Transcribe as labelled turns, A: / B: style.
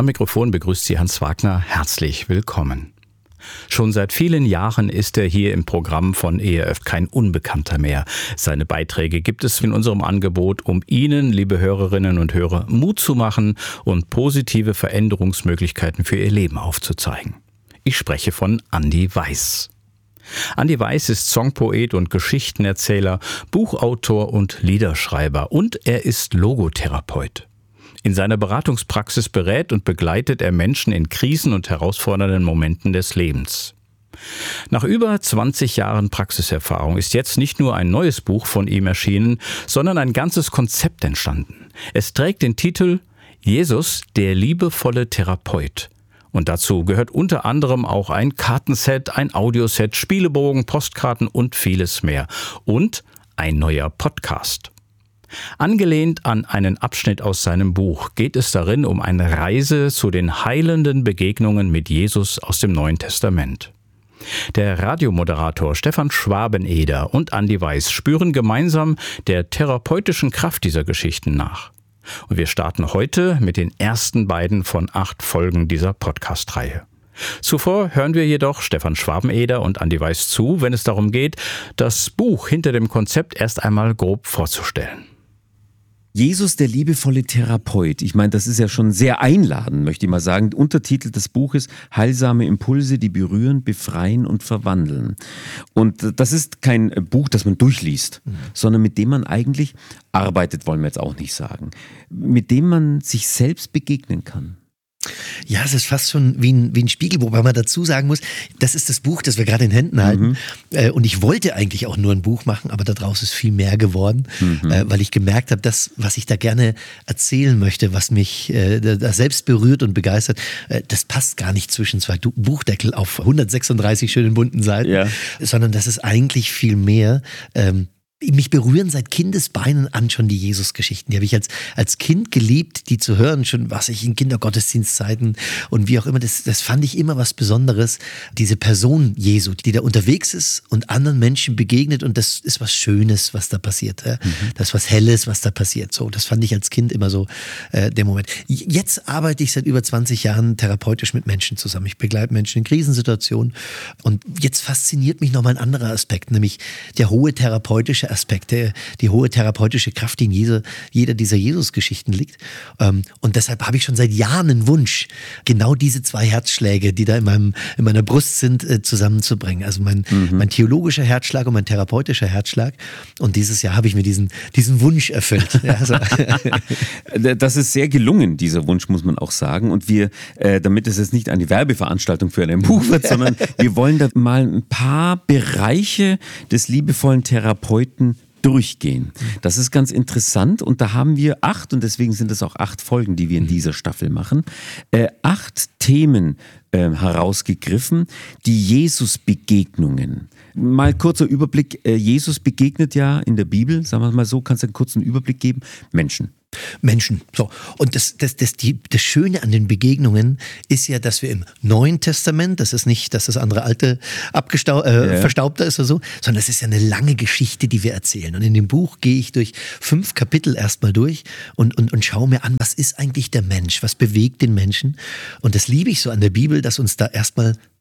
A: Am Mikrofon begrüßt Sie Hans Wagner. Herzlich willkommen. Schon seit vielen Jahren ist er hier im Programm von ERF kein Unbekannter mehr. Seine Beiträge gibt es in unserem Angebot, um Ihnen, liebe Hörerinnen und Hörer, Mut zu machen und positive Veränderungsmöglichkeiten für Ihr Leben aufzuzeigen. Ich spreche von Andi Weiß. Andi Weiß ist Songpoet und Geschichtenerzähler, Buchautor und Liederschreiber und er ist Logotherapeut. In seiner Beratungspraxis berät und begleitet er Menschen in Krisen und herausfordernden Momenten des Lebens. Nach über 20 Jahren Praxiserfahrung ist jetzt nicht nur ein neues Buch von ihm erschienen, sondern ein ganzes Konzept entstanden. Es trägt den Titel Jesus, der liebevolle Therapeut. Und dazu gehört unter anderem auch ein Kartenset, ein Audioset, Spielebogen, Postkarten und vieles mehr. Und ein neuer Podcast. Angelehnt an einen Abschnitt aus seinem Buch geht es darin um eine Reise zu den heilenden Begegnungen mit Jesus aus dem Neuen Testament. Der Radiomoderator Stefan Schwabeneder und Andi Weiß spüren gemeinsam der therapeutischen Kraft dieser Geschichten nach. Und wir starten heute mit den ersten beiden von 8 Folgen dieser Podcast-Reihe. Zuvor hören wir jedoch Stefan Schwabeneder und Andi Weiß zu, wenn es darum geht, das Buch hinter dem Konzept erst einmal grob vorzustellen.
B: Jesus, der liebevolle Therapeut. Ich meine, das ist ja schon sehr einladend, möchte ich mal sagen. Untertitel des Buches: Heilsame Impulse, die berühren, befreien und verwandeln. Und das ist kein Buch, das man durchliest, sondern mit dem man eigentlich arbeitet, wollen wir jetzt auch nicht sagen. Mit dem man sich selbst begegnen kann.
C: Ja, es ist fast schon wie ein Spiegel, wobei man dazu sagen muss, das ist das Buch, das wir gerade in Händen halten. Und ich wollte eigentlich auch nur ein Buch machen, aber daraus ist viel mehr geworden, weil ich gemerkt habe, das, was ich da gerne erzählen möchte, was mich da selbst berührt und begeistert, das passt gar nicht zwischen 2 Buchdeckel auf 136 schönen bunten Seiten, sondern das ist eigentlich viel mehr. Mich berühren seit Kindesbeinen an schon die Jesus-Geschichten. Die habe ich als Kind geliebt, die zu hören, schon was ich in Kindergottesdienstzeiten und wie auch immer. Das fand ich immer was Besonderes. Diese Person Jesu, die da unterwegs ist und anderen Menschen begegnet, und das ist was Schönes, was da passiert. Das ist was Helles, was da passiert. So, das fand ich als Kind immer so der Moment. Jetzt arbeite ich seit über 20 Jahren therapeutisch mit Menschen zusammen. Ich begleite Menschen in Krisensituationen und jetzt fasziniert mich nochmal ein anderer Aspekt, nämlich der hohe therapeutische Aspekte, die hohe therapeutische Kraft, die in jeder dieser Jesus-Geschichten liegt. Und deshalb habe ich schon seit Jahren einen Wunsch, genau diese 2 Herzschläge, die da in meiner Brust sind, zusammenzubringen. Also mein theologischer Herzschlag und mein therapeutischer Herzschlag. Und dieses Jahr habe ich mir diesen Wunsch erfüllt. Ja, also.
B: Das ist sehr gelungen, dieser Wunsch, muss man auch sagen. Und wir, damit es jetzt nicht eine Werbeveranstaltung für ein Buch wird, sondern wir wollen da mal ein paar Bereiche des liebevollen Therapeuten durchgehen. Das ist ganz interessant und da haben wir 8, und deswegen sind es auch 8 Folgen, die wir in dieser Staffel machen, 8 Themen herausgegriffen, die Jesus-Begegnungen. Mal kurzer Überblick, Jesus begegnet ja in der Bibel, sagen wir mal so, kannst du einen kurzen Überblick geben, Menschen.
C: So. Und das Schöne an den Begegnungen ist ja, dass wir im Neuen Testament, das ist nicht, dass das andere alte verstaubter ist oder so, sondern es ist ja eine lange Geschichte, die wir erzählen. Und in dem Buch gehe ich durch 5 Kapitel erstmal durch und schaue mir an, was ist eigentlich der Mensch, was bewegt den Menschen. Und das liebe ich so an der Bibel, dass uns da erstmal